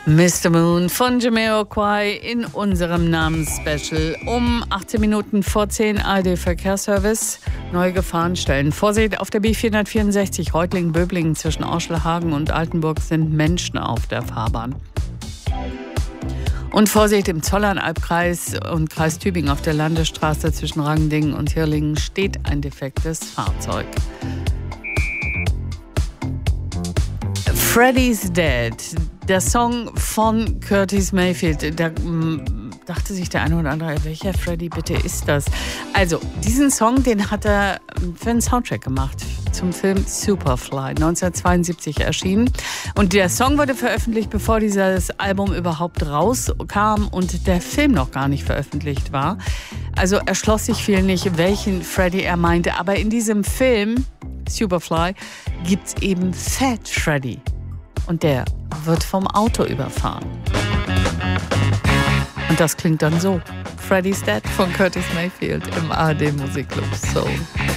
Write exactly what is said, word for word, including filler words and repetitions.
Mister Moon von Jamiroquai in unserem Namensspecial um achtzehn Minuten vor zehn. A R D-Verkehrsservice, neue Gefahrenstellen. Vorsicht, auf der B vierhundertvierundsechzig Reutlingen-Böblingen zwischen Orschelhagen und Altenburg sind Menschen auf der Fahrbahn. Und Vorsicht, im Zollernalbkreis und Kreis Tübingen auf der Landesstraße zwischen Rangdingen und Hirlingen steht ein defektes Fahrzeug. Freddy's Dead, der Song von Curtis Mayfield. Da m, dachte sich der eine oder andere, welcher Freddy bitte ist das? Also, diesen Song, den hat er für einen Soundtrack gemacht zum Film Superfly, neunzehnhundertzweiundsiebzig erschienen. Und der Song wurde veröffentlicht, bevor dieses Album überhaupt rauskam und der Film noch gar nicht veröffentlicht war. Also erschloss sich viel nicht, welchen Freddy er meinte. Aber in diesem Film Superfly gibt's eben Fat Freddy. Und der wird vom Auto überfahren. Und das klingt dann so. Freddy's Dead von Curtis Mayfield im A R D Musikclub Soul.